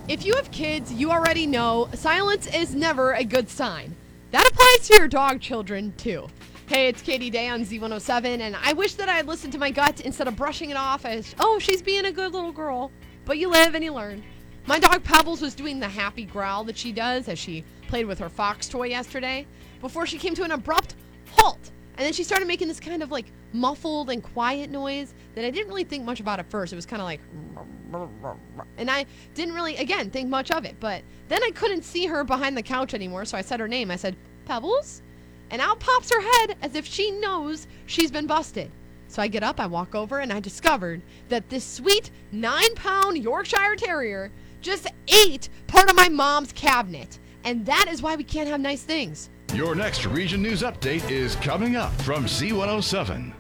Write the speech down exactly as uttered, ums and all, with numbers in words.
If you have kids, you already know silence is never a good sign. That applies to your dog children, too. Hey, it's Katie Day on Z one oh seven, and I wish that I had listened to my gut instead of brushing it off as, oh, she's being a good little girl. But you live and you learn. My dog Pebbles was doing the happy growl that she does as she played with her fox toy yesterday before she came to an abrupt halt. And then she started making this kind of like muffled and quiet noise that I didn't really think much about at first. It was kind of like, and I didn't really, again, think much of it. But then I couldn't see her behind the couch anymore, so I said her name. I said, Pebbles? And out pops her head as if she knows she's been busted. So I get up, I walk over, and I discovered that this sweet nine-pound Yorkshire Terrier just ate part of my mom's cabinet. And that is why we can't have nice things. Your next Region News Update is coming up from Z one oh seven.